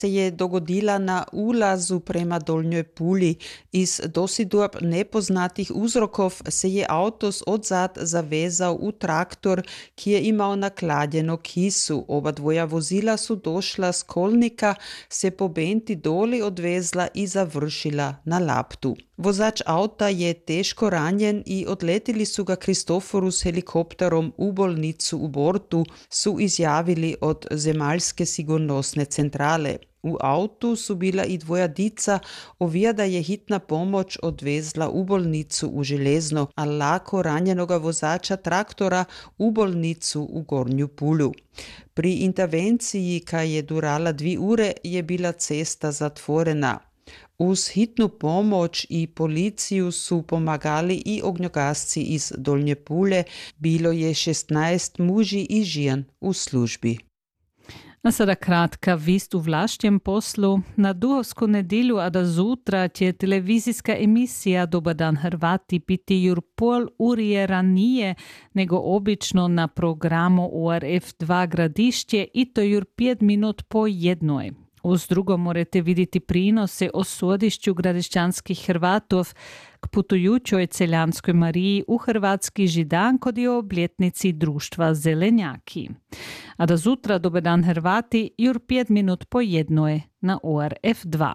se je dogodila na ulazu prema Dolnjoj Puli. Iz dosidurb nepoznatih uzrokov se je avtos odzad zavezal u traktor, ki je imao nakladjeno kisu. Oba dvoja vozila su došla s kolnika, se po Benti doli odvezla i završila na Laptu. Vozač auta je teško ranjen i odletili su ga Kristoforu s helikopterom u bolnicu u Bortu, su izjavili od zemaljske sigurnosne centrale. U autu su bila i dvoja dica, ovijada je hitna pomoć odvezla u bolnicu u Železno, a lako ranjenoga vozača traktora u bolnicu u Gornju Pulu. Pri intervenciji, ka je durala 2 ure, je bila cesta zatvorena. Uz hitnu pomoć i policiju su pomagali i ognjogasci iz Dolnje Pule, bilo je 16 muži i žen u službi. A sada kratka vist u vlašćem poslu. Na duhovsku nedjelju, a da zutra će televizijska emisija Dobar dan Hrvati biti jur pol urije ranije nego obično na programu ORF2 Gradišće i to jur 5 minut po jednoj. Uz drugo morate vidjeti prinose o sodišću gradišćanskih Hrvatov k putujućoj celjanskoj Mariji u hrvatski Židan kod je obljetnici društva Zelenjaki. A da zutra Dobar dan Hrvati jur 5 minut po jednoj na ORF2.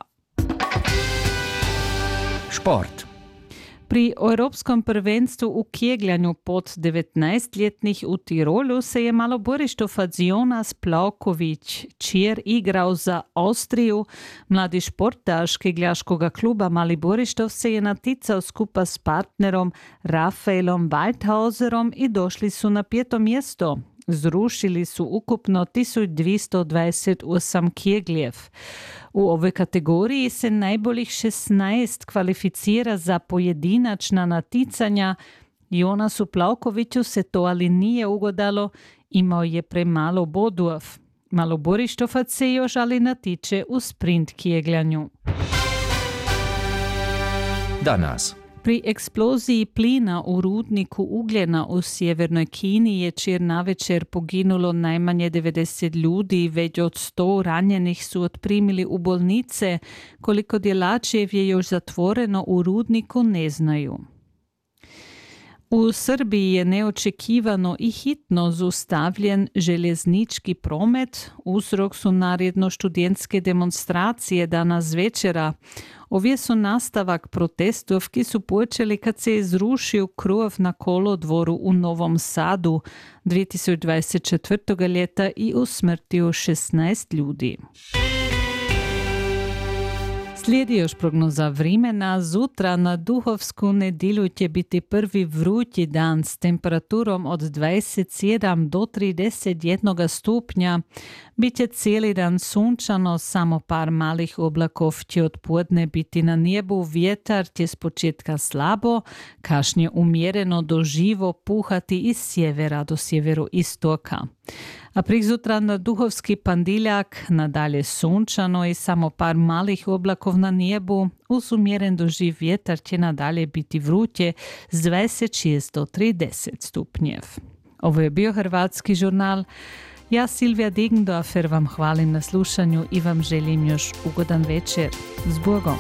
Šport. Pri Europskom prvenstvu u kegljanju pod 19-ljetnih u Tirolu se je maloborištov Jonas Plavković Čir igrao za Austriju. Mladi športaš kegljaškog kluba Mali Borištov se je naticao skupa s partnerom Rafaelom Waldhauserom i došli su na 5. mjesto. Zrušili su ukupno 1228 kegljev. U ovoj kategoriji se najboljih 16 kvalificira za pojedinačna naticanja. Jonasu Plavkoviću se to ali nije ugodalo, imao je premalo bodov. Maloborištovac se još ali natiče u sprint kegljanju. Danas. Pri eksploziji plina u rudniku ugljena u sjevernoj Kini je čir navečer poginulo najmanje 90 ljudi, već od 100 ranjenih su otprimili u bolnice. Koliko djelačev je još zatvoreno u rudniku ne znaju. U Srbiji je neočekivano i hitno zaustavljen željeznički promet. Uzrok su naredno študentske demonstracije danas večera. Ovje su nastavak protestov, ki su počeli kad se je zrušio krov na kolodvoru u Novom Sadu 2024. ljeta i usmrtio 16 ljudi. Slijedi još prognoza vremena. Zutra na duhovsku nedjelju će biti prvi vrući dan s temperaturom od 27 do 31 stupnja. Biće cijeli dan sunčano, samo par malih oblakov će od podne biti na nebu, vjetar će s početka slabo, kašnje umjereno do živo puhati iz sjevera do sjeveroistoka. A prikzutra na duhovski pandiljak nadalje sunčano i samo par malih oblakov na nebu, uz umjeren doživ vjetar će nadalje biti vruće s 26 do 30 stupnjev. Ovo je bio Hrvatski žurnal. Ja, Silvija Degendorfer, vam hvalim na slušanju i vam želim još ugodan večer. S Bogom!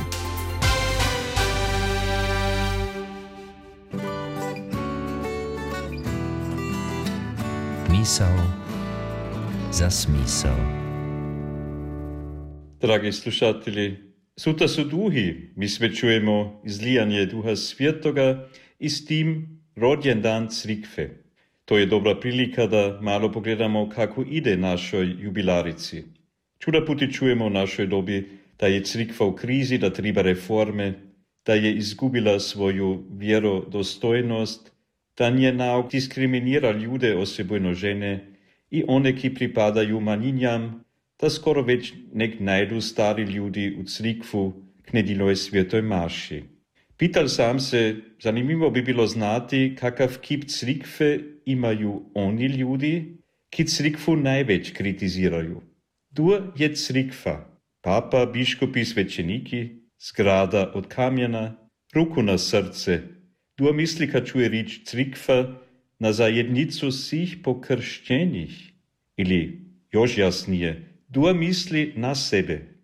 Misao za smisao. Dragi slušatelji, sutra su duhi, mi sve čujemo izlijanje Duha Svjetoga i s tim rođendan crikve. To je dobra prilika da malo pogledamo kako ide našoj jubilarici. Čuda puti čujemo u našoj dobi da je crikva u krizi, da treba reforme, da je izgubila svoju vjerodostojnost, da njen nauk diskriminira ljude, osebujno žene i one ki pripadaju manjinjam, da skoro već nek najdu stari ljudi u crikvu k nedjeljnoj svetoj maši. Pital sam se, zanimljivo bi bilo znati kakav kip crikve imaju oni ljudi, ki crikvu najveć kritiziraju. Dur je crikva, papa, biškopi, svećeniki, zgrada od kamjena, ruku na srce. Dur misli, kad čuje rič crikva, na zajednicu svih pokršćenih. Ili, još jasnije, dur misli na sebe.